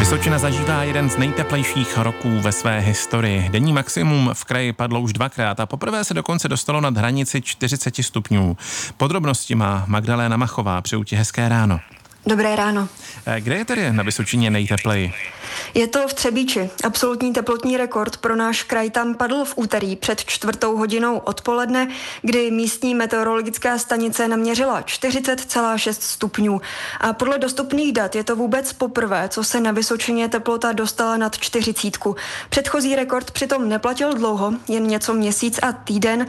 Vysočina zažívá jeden z nejteplejších roků ve své historii. Denní maximum v kraji padlo už dvakrát a poprvé se dokonce dostalo nad hranici 40 stupňů. Podrobnosti má Magdaléna Machová. Přeju ti hezké ráno. Dobré ráno. Kde je tedy na Vysočině nejtepleji? Je to v Třebíči. Absolutní teplotní rekord pro náš kraj tam padl v úterý před 4:00 odpoledne, kdy místní meteorologická stanice naměřila 40,6 stupňů. A podle dostupných dat je to vůbec poprvé, co se na Vysočině teplota dostala nad 40. Předchozí rekord přitom neplatil dlouho, jen něco měsíc a týden.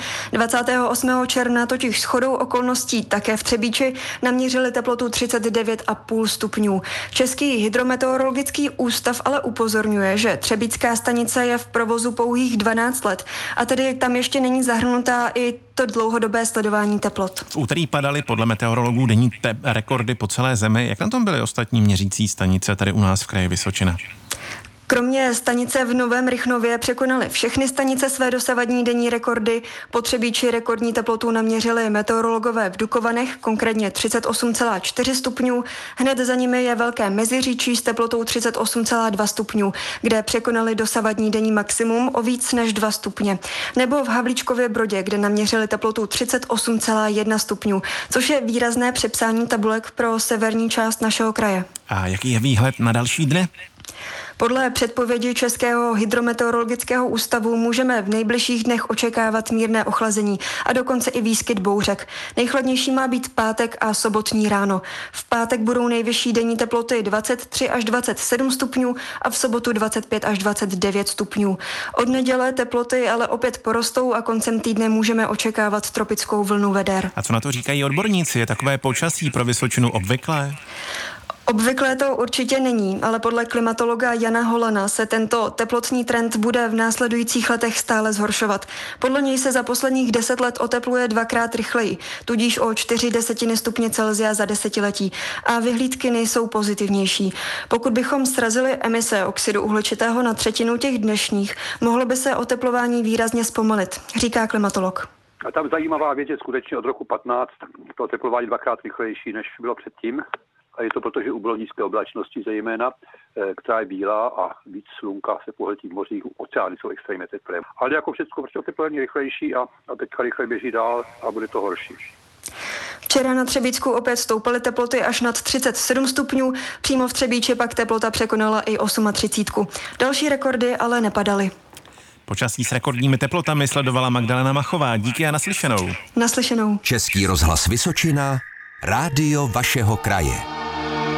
28. června totiž shodou okolností také v Třebíči naměřili teplotu 39,5 stupňů. Český hydrometeorologický ústav ale upozorňuje, že třebíčská stanice je v provozu pouhých 12 let a tedy tam ještě není zahrnutá i to dlouhodobé sledování teplot. V úterý padaly podle meteorologů denní rekordy po celé zemi. Jak na tom byly ostatní měřící stanice tady u nás v kraji Vysočina? Kromě stanice v Novém Rychnově překonaly všechny stanice své dosavadní denní rekordy. Po Třebíči rekordní teplotu naměřili meteorologové v Dukovanech, konkrétně 38,4 stupňů. Hned za nimi je Velké Meziříčí s teplotou 38,2 stupňů, kde překonali dosavadní denní maximum o víc než 2 stupně. Nebo v Havlíčkově Brodě, kde naměřili teplotu 38,1 stupňů, což je výrazné přepsání tabulek pro severní část našeho kraje. A jaký je výhled na další dny? Podle předpovědi Českého hydrometeorologického ústavu můžeme v nejbližších dnech očekávat mírné ochlazení a dokonce i výskyt bouřek. Nejchladnější má být pátek a sobotní ráno. V pátek budou nejvyšší denní teploty 23 až 27 stupňů a v sobotu 25 až 29 stupňů. Od neděle teploty ale opět porostou a koncem týdne můžeme očekávat tropickou vlnu veder. A co na to říkají odborníci? Je takové počasí pro Vysočinu obvyklé? Obvyklé to určitě není, ale podle klimatologa Jana Holana se tento teplotní trend bude v následujících letech stále zhoršovat. Podle něj se za posledních 10 let otepluje dvakrát rychleji, tudíž o 0,4 stupně Celsia za desetiletí a vyhlídky nejsou pozitivnější. Pokud bychom srazili emise oxidu uhličitého na třetinu těch dnešních, mohlo by se oteplování výrazně zpomalit, říká klimatolog. A tam zajímavá věc je skutečně od roku 15 to oteplování dvakrát rychlejší, než bylo předtím. A je to proto, že ubylo nízké oblačnosti zejména, která je bílá a víc slunka se pohltí v mořích, oceány jsou extrémně teplé. Ale jako všechno, prostě oteplování rychlejší a teďka rychle běží dál a bude to horší. Včera na Třebíčsku opět stoupaly teploty až nad 37 stupňů, přímo v Třebíči pak teplota překonala i 38. Další rekordy ale nepadaly. Počasí s rekordními teplotami sledovala Magdaléna Machová. Díky a naslyšenou. Naslyšenou. Český rozhlas Vysočina, rádio vašeho kraje.